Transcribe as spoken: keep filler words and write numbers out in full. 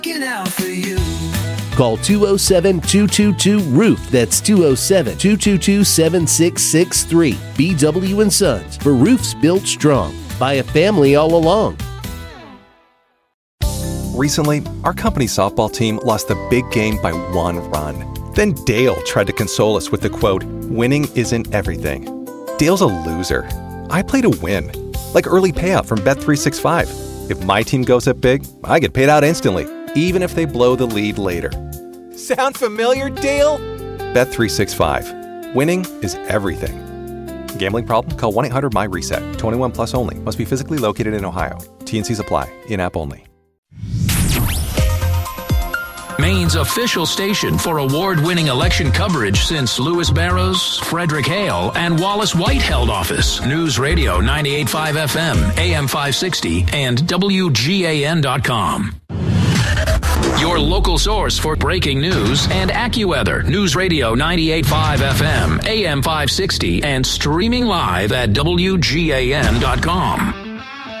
Looking out for you. Call two oh seven, two two two, roof. That's two oh seven, two two two, seven six six three. B W and Sons, for roofs built strong by a family all along. Recently, our company's softball team lost the big game by one run. Then Dale tried to console us with the quote, "Winning isn't everything." Dale's a loser. I play to win. Like early payout from Bet three sixty-five. If my team goes up big, I get paid out instantly, even if they blow the lead later. Sound familiar, Dale? Bet three sixty-five. Winning is everything. Gambling problem? Call one eight hundred M Y reset. twenty-one plus only. Must be physically located in Ohio. T N Cs apply. In-app only. Maine's official station for award-winning election coverage since Louis Barrows, Frederick Hale, and Wallace White held office. News Radio ninety-eight point five F M, A M five sixty, and W G A N dot com. Your local source for breaking news and AccuWeather. News Radio ninety-eight point five F M, A M five sixty, and streaming live at W G A N dot com.